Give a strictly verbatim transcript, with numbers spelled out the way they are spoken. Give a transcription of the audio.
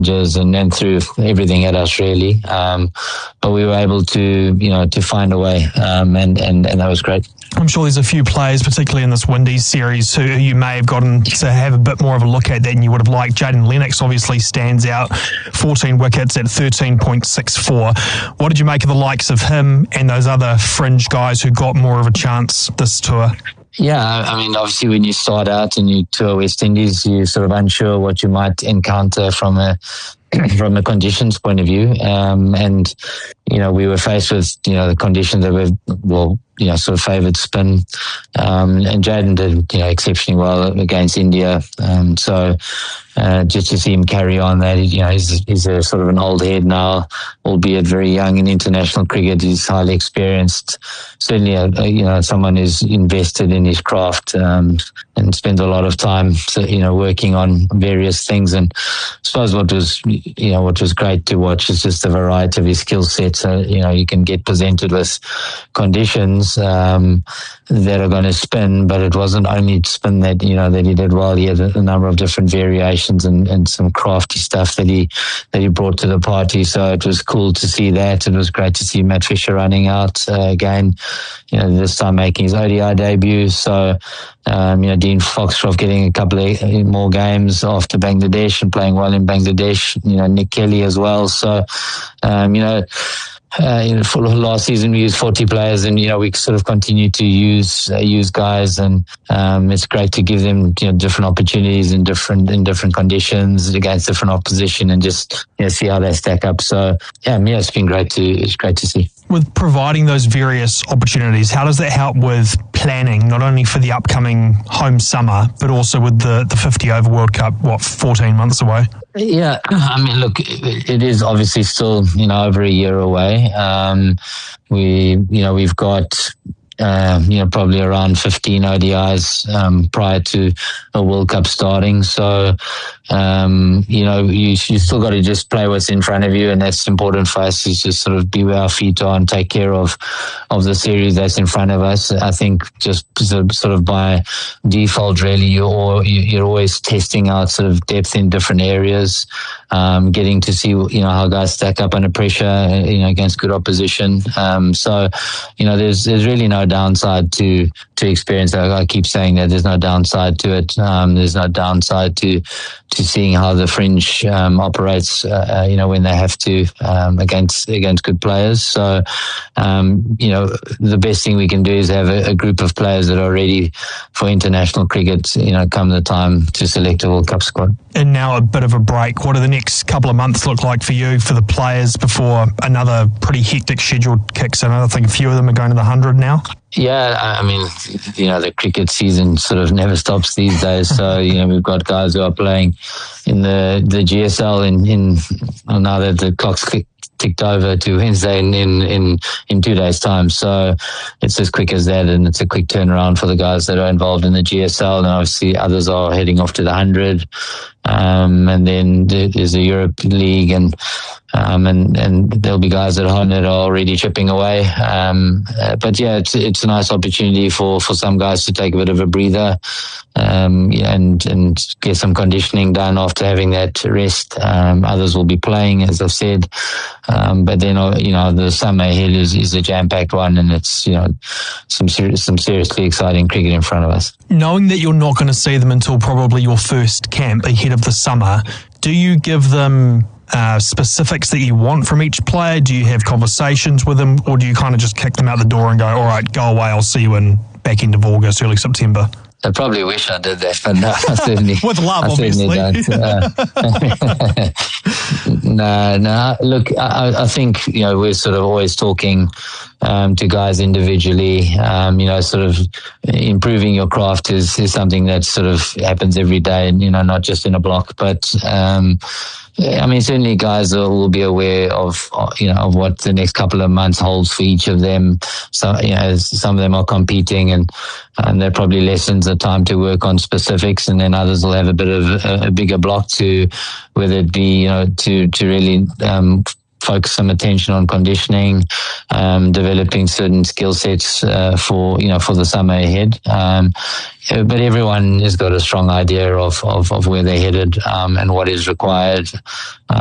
and then threw everything at us really. Um, but we were able to, you know, to find a way, um, and, and, and that was great. I'm sure there's a few players, particularly in this Windies series, who you may have gotten to have a bit more of a look at than you would have liked. Jayden Lennox obviously stands out, fourteen wickets at thirteen point six four. What did you make of the likes of him and those other fringe guys who got more of a chance this tour? Yeah, I mean, obviously when you start out and you tour West Indies, you're sort of unsure what you might encounter from a from a conditions point of view. Um, and, you know, we were faced with, you know, the conditions that were, well, you know, sort of favoured spin. Um, and Jayden did, you know, exceptionally well against India. Um, so uh, just to see him carry on that, you know, he's, he's a sort of an old head now, albeit very young in international cricket. He's highly experienced. Certainly, a, a, you know, someone who's invested in his craft um, and spends a lot of time, so, you know, working on various things. And I suppose what was, you know, what was great to watch is just the variety of his skill set. So, you know, you can get presented with conditions um, that are going to spin, but it wasn't only spin that, you know, that he did well. He had a, a number of different variations and, and some crafty stuff that he that he brought to the party. So it was cool to see that. It was great to see Matt Fisher running out uh, again, you know, this time making his O D I debut. So, um, you know, Dean Foxcroft getting a couple of more games after Bangladesh and playing well in Bangladesh. You know, Nick Kelly as well. So, um, you know, Uh, you know, for last season we used forty players, and you know we sort of continue to use uh, use guys, and um, it's great to give them, you know, different opportunities in different in different conditions against different opposition, and just, you know, see how they stack up. So yeah, yeah, it's been great to it's great to see. With providing those various opportunities, how does that help with planning, not only for the upcoming home summer, but also with the the fifty over World Cup, what, fourteen months away? Yeah, I mean, look, it is obviously still, you know, over a year away. Um, we, you know, we've got, uh, you know, probably around fifteen O D Is um, prior to a World Cup starting. So, um, you know, you, you still got to just play what's in front of you, and that's important for us, is just sort of be where our feet are and take care of, of the series that's in front of us. I think just sort of by default, really, you're, you're always testing out sort of depth in different areas, um, getting to see, you know, how guys stack up under pressure, you know, against good opposition. Um, so, you know, there's, there's really no downside to, to experience. I, I keep saying that there's no downside to it. Um, there's no downside to, to seeing how the fringe um, operates, uh, you know, when they have to um, against against good players. So, um, you know, the best thing we can do is have a, a group of players that are ready for international cricket, you know, come the time to select a World Cup squad. And now a bit of a break. What do the next couple of months look like for you, for the players, before another pretty hectic schedule kicks in? I think a few of them are going to the hundred now. Yeah, I mean, you know, the cricket season sort of never stops these days. So, you know, we've got guys who are playing in the, the G S L in, in well, now that the clock's ticked over to Wednesday in, in, in, in two days' time. So it's as quick as that, and it's a quick turnaround for the guys that are involved in the G S L. And obviously others are heading off to the hundred. Um, and then there's the Europe League, and um, and and there'll be guys at home that are already chipping away. Um, uh, but yeah, it's it's a nice opportunity for, for some guys to take a bit of a breather, um, and and get some conditioning done after having that rest. Um, others will be playing, as I've said. Um, but then, you know, the summer ahead is, is a jam-packed one, and it's, you know, some serious, some seriously exciting cricket in front of us. Knowing that you're not going to see them until probably your first camp ahead of the summer, do you give them uh, specifics that you want from each player? Do you have conversations with them, or do you kind of just kick them out the door and go, all right, go away, I'll see you in back end of August, early September? I probably wish I did that, but no, I certainly, with love, I obviously. Don't. Uh, no, no. Look, I, I think, you know, we're sort of always talking um, to guys individually. Um, you know, sort of improving your craft is, is something that sort of happens every day, and, you know, not just in a block, but um, I mean, certainly guys will be aware of, you know, of what the next couple of months holds for each of them. So, you know, some of them are competing, and, and there are probably lessons of time to work on specifics, and then others will have a bit of a, a bigger block to, whether it be, you know, to, to really, um, focus some attention on conditioning, um, developing certain skill sets uh, for you know for the summer ahead. Um, but everyone has got a strong idea of of, of where they're headed um, and what is required.